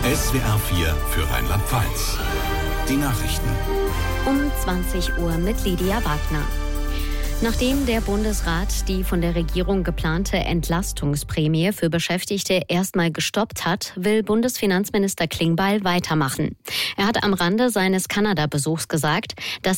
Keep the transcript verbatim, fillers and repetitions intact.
S W R vier für Rheinland-Pfalz. Die Nachrichten. Um zwanzig Uhr mit Lydia Wagner. Nachdem der Bundesrat die von der Regierung geplante Entlastungsprämie für Beschäftigte erstmal gestoppt hat, will Bundesfinanzminister Klingbeil weitermachen. Er hat am Rande seines Kanada-Besuchs gesagt, dass